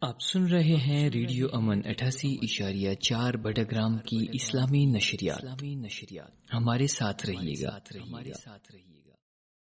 आप सुन रहे हैं रेडियो अमन 88.4 बटाग्राम की इस्लामी नशरियात। हमारे साथ रहिएगा।